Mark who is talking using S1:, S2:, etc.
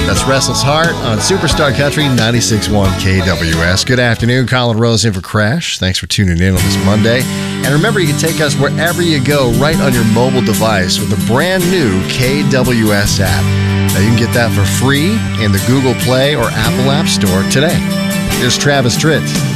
S1: That's Restless Heart on Superstar Country 96.1 KWS. Good afternoon. Colin Rose in for Crash. Thanks for tuning in on this Monday. And remember, you can take us wherever you go right on your mobile device with the brand new KWS app. Now, you can get that for free in the Google Play or Apple App Store today. Here's Travis Tritt.